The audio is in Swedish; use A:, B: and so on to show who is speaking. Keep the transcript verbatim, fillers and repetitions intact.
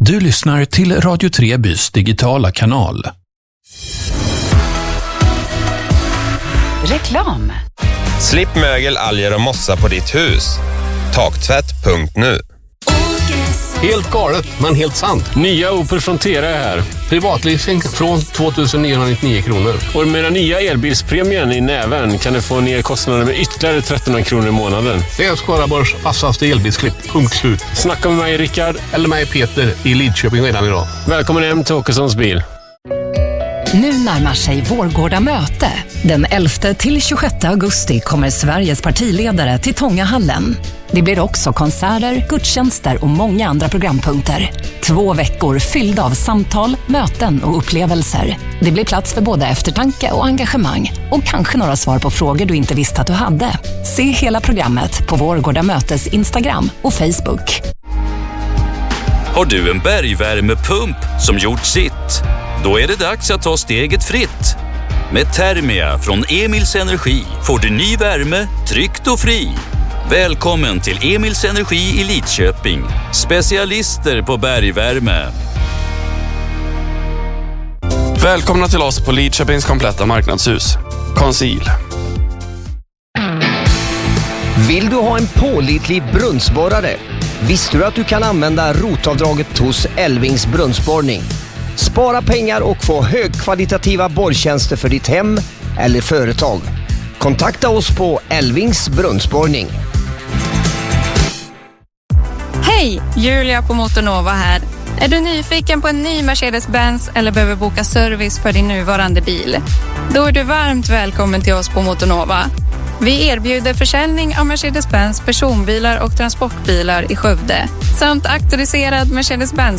A: Du lyssnar till Radio Trebys digitala kanal.
B: Reklam.
C: Slipp mögel, alger och mossa på ditt hus. Taktvätt punkt nu.
D: Helt galet, men helt sant.
E: Nya Opel Frontera är här.
D: Privatleasing från två tusen niohundranittionio kronor.
E: Och med den nya elbilspremien i näven kan du få ner kostnaden med ytterligare tretton kronor i månaden.
D: Det är Skaraborgs vassaste elbilsklipp. Punkt slut.
E: Snacka med mig, Rickard.
D: Eller mig, Peter, i Lidköping redan idag.
E: Välkommen hem till Åkessons bil.
B: Nu närmar sig Vårgårda möte. Den elfte till tjugosjätte augusti kommer Sveriges partiledare till Tångahallen. Det blir också konserter, gudstjänster och många andra programpunkter. Två veckor fyllda av samtal, möten och upplevelser. Det blir plats för både eftertanke och engagemang. Och kanske några svar på frågor du inte visste att du hade. Se hela programmet på Vårgårda mötes Instagram och Facebook.
F: Har du en bergvärmepump som gjort sitt? Då är det dags att ta steget fritt. Med Thermia från Emils Energi får du ny värme, tryggt och fri. Välkommen till Emils Energi i Lidköping. Specialister på bergvärme.
G: Välkomna till oss på Lidköpings kompletta marknadshus. Conceal.
H: Vill du ha en pålitlig brunnsborrare? Visste du att du kan använda rotavdraget hos Elvings brunnsborrning? Spara pengar och få högkvalitativa borrtjänster för ditt hem eller företag. Kontakta oss på Elvings brunnsborrning.
I: Hej, Julia på Motornova här. Är du nyfiken på en ny Mercedes-Benz eller behöver boka service för din nuvarande bil? Då är du varmt välkommen till oss på Motornova. Vi erbjuder försäljning av Mercedes-Benz personbilar och transportbilar i Skövde samt auktoriserad Mercedes-Benz